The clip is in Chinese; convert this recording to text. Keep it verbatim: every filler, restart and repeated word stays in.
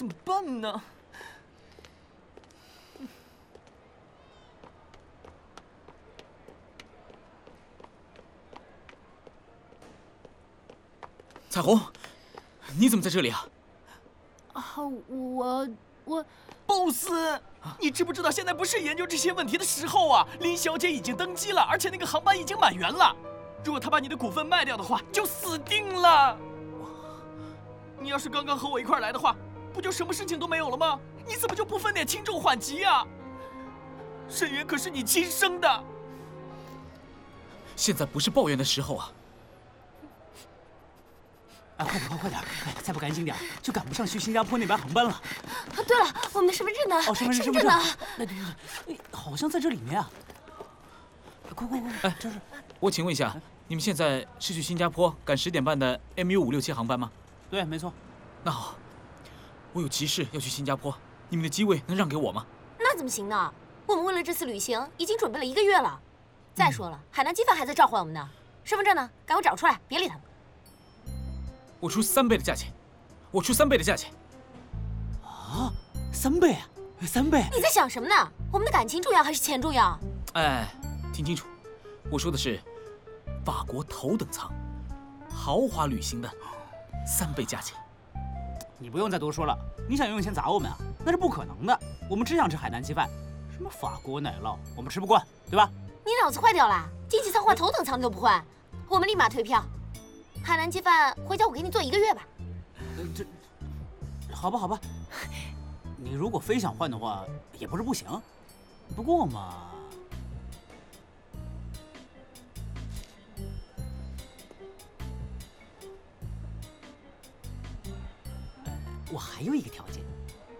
怎么办呢？ 彩虹，你怎么在这里啊？ 啊，我我 ，boss，你知不知道现在不是研究这些问题的时候啊？林小姐已经登机了，而且那个航班已经满员了。如果她把你的股份卖掉的话，就死定了。你要是刚刚和我一块来的话，不就什么事情都没有了吗？你怎么就不分点轻重缓急啊？沈渊可是你亲生的。 现在不是抱怨的时候啊！ 哎，快点，快快点！哎，再不赶紧点，就赶不上去新加坡那班航班了。 啊，对了，我们的身份证呢？ 哦，身份证， 身份证呢？ 那对对对，好像在这里面啊。快快快！ 哎，这是。我请问一下，你们现在是去新加坡赶十点半的 M U 五六七航班吗？ 对，没错。 那好，我有急事要去新加坡，你们的机位能让给我吗？ 那怎么行呢？我们为了这次旅行已经准备了一个月了。再说了，海南鸡饭还在召唤我们呢。身份证呢？赶快找出来，别理他们。 我出三倍的价钱，我出三倍的价钱。 啊，三倍啊，三倍！ 你在想什么呢？我们的感情重要还是钱重要？ 哎，听清楚，我说的是法国头等舱豪华旅行的三倍价钱。 你不用再多说了，你想用钱砸我们啊？那是不可能的。我们只想吃海南鸡饭，什么法国奶酪，我们吃不惯，对吧？ 你脑子坏掉了？经济舱换头等舱你都不换，我们立马退票。海南鸡饭回家我给你做一个月吧。 呃，这，好吧好吧，你如果非想换的话，也不是不行。不过嘛，我还有一个条件。